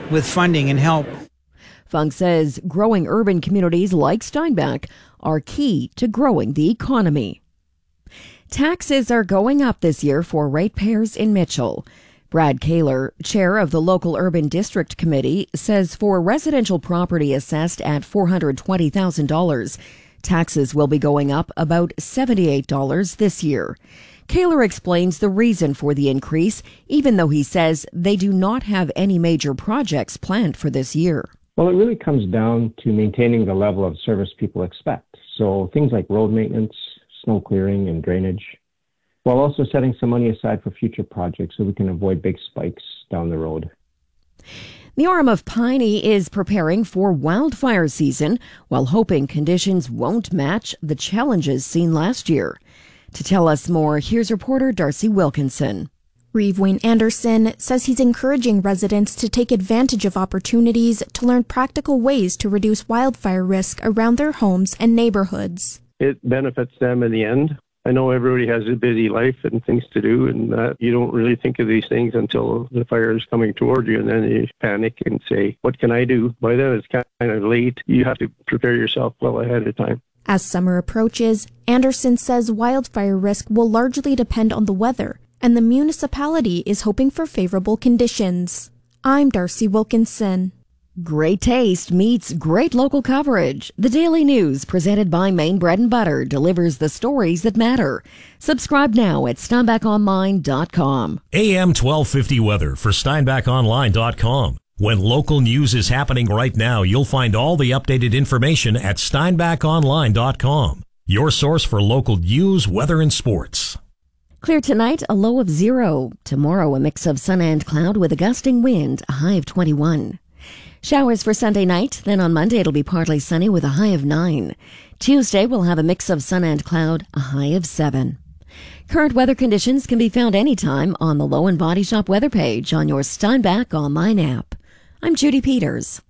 with funding and help. Funk says growing urban communities like Steinbach are key to growing the economy. Taxes are going up this year for ratepayers in Mitchell. Brad Kaler, chair of the local urban district committee, says for residential property assessed at $420,000, taxes will be going up about $78 this year. Kaler explains the reason for the increase, even though he says they do not have any major projects planned for this year. Well, it really comes down to maintaining the level of service people expect. So things like road maintenance, snow clearing, and drainage, while also setting some money aside for future projects so we can avoid big spikes down the road. The Orem of Piney is preparing for wildfire season while hoping conditions won't match the challenges seen last year. To tell us more, here's reporter Darcy Wilkinson. Reeve Wayne Anderson says he's encouraging residents to take advantage of opportunities to learn practical ways to reduce wildfire risk around their homes and neighborhoods. It benefits them in the end. I know everybody has a busy life and things to do, and you don't really think of these things until the fire is coming toward you, and then you panic and say, what can I do? By then it's kind of late. You have to prepare yourself well ahead of time. As summer approaches, Anderson says wildfire risk will largely depend on the weather, and the municipality is hoping for favorable conditions. I'm Darcy Wilkinson. Great taste meets great local coverage. The Daily News, presented by Maine Bread and Butter, delivers the stories that matter. Subscribe now at SteinbachOnline.com. AM 1250 weather for SteinbachOnline.com. When local news is happening right now, you'll find all the updated information at SteinbachOnline.com. Your source for local news, weather, and sports. Clear tonight, a low of 0. Tomorrow, a mix of sun and cloud with a gusting wind, a high of 21. Showers for Sunday night, then on Monday it'll be partly sunny with a high of 9. Tuesday we'll have a mix of sun and cloud, a high of 7. Current weather conditions can be found anytime on the Low and Body Shop weather page on your Steinbach Online app. I'm Judy Peters.